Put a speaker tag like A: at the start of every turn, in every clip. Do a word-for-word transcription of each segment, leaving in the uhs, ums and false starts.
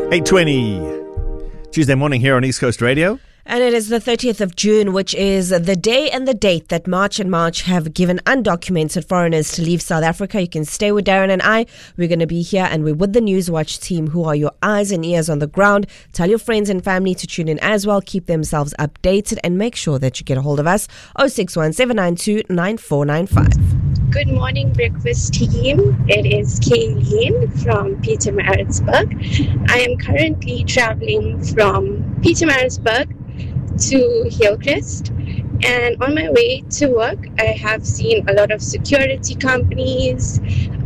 A: eight twenty, Tuesday morning here on East Coast Radio.
B: And it is the thirtieth of June, which is the day and the date that March and March have given undocumented foreigners to leave South Africa. You can stay with Darren and I. We're going to be here and we're with the Newswatch team, who are your eyes and ears on the ground. Tell your friends and family to tune in as well. Keep themselves updated and make sure that you get a hold of us. oh six one, seven nine two, nine four nine five.
C: Good morning, breakfast team. It is Kayleen from Pietermaritzburg. I am currently traveling from Pietermaritzburg to Hillcrest, and on my way to work I have seen a lot of security companies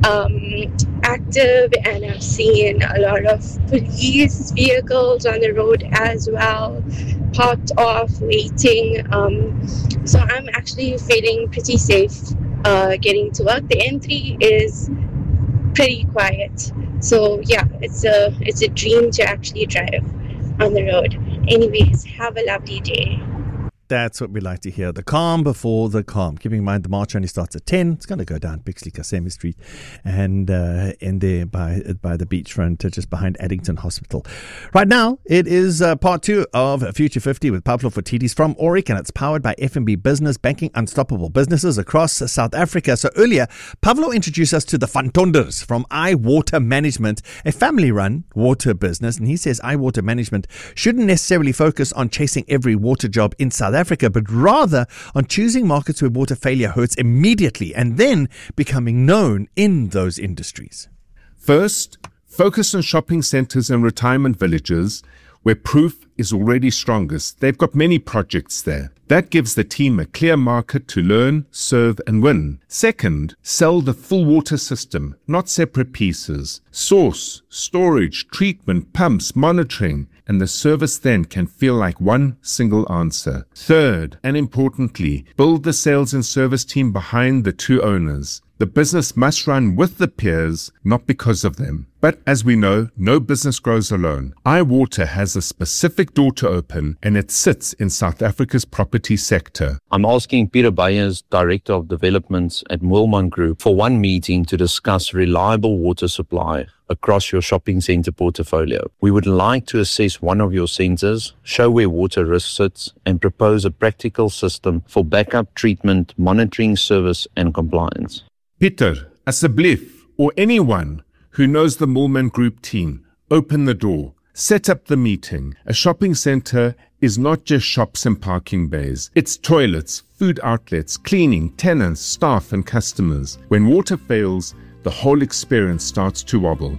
C: um, active, and I've seen a lot of police vehicles on the road as well, parked off, waiting. Um, so I'm actually feeling pretty safe uh, getting to work. The N three is pretty quiet, so yeah, it's a it's a dream to actually drive on the road. Anyways, have a lovely day.
A: That's what we like to hear. The calm before the calm. Keeping in mind the march only starts at ten. It's going to go down Pixley Kasemi Street and uh, end there by by the beachfront, uh, just behind Addington Hospital. Right now, it is uh, part two of Future fifty with Pavlo Photidis from Oric, and it's powered by F N B Business, banking unstoppable businesses across South Africa. So earlier, Pavlo introduced us to the Fantonders from iWater Management, a family-run water business. And he says iWater Management shouldn't necessarily focus on chasing every water job in South Africa. Africa, but rather on choosing markets where water failure hurts immediately and then becoming known in those industries.
D: First, focus on shopping centres and retirement villages where proof is already strongest. They've got many projects there. That gives the team a clear market to learn, serve and win. Second, sell the full water system, not separate pieces. Source, storage, treatment, pumps, monitoring, and the service then can feel like one single answer. Third, and importantly, build the sales and service team behind the two owners. The business must run with the peers, not because of them. But as we know, no business grows alone. iWater has a specific door to open, and it sits in South Africa's property sector.
E: I'm asking Peter Beyers, Director of Developments at Moelman Group, for one meeting to discuss reliable water supply across your shopping centre portfolio. We would like to assess one of your centres, show where water risk sits, and propose a practical system for backup treatment, monitoring, service and compliance.
D: Peter, asseblief, or anyone who knows the Moelman Group team, open the door. Set up the meeting. A shopping centre is not just shops and parking bays. It's toilets, food outlets, cleaning, tenants, staff and customers. When water fails, the whole experience starts to wobble.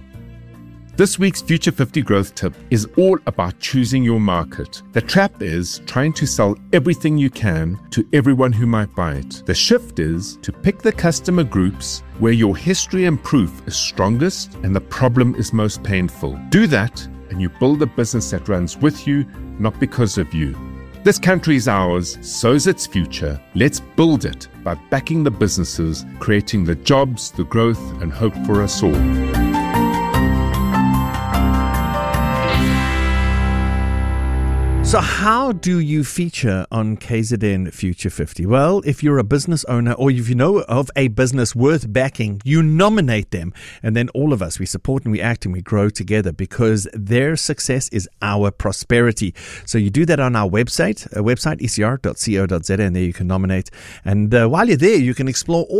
D: This week's Future fifty growth tip is all about choosing your market. The trap is trying to sell everything you can to everyone who might buy it. The shift is to pick the customer groups where your history and proof is strongest and the problem is most painful. Do that and you build a business that runs with you, not because of you. This country is ours, so is its future. Let's build it by backing the businesses, creating the jobs, the growth and hope for us all.
A: So how do you feature on K Z N Future fifty? Well, if you're a business owner or if you know of a business worth backing, you nominate them. And then all of us, we support and we act and we grow together because their success is our prosperity. So you do that on our website, uh, website e c r dot co dot z a, and there you can nominate. And uh, while you're there, you can explore all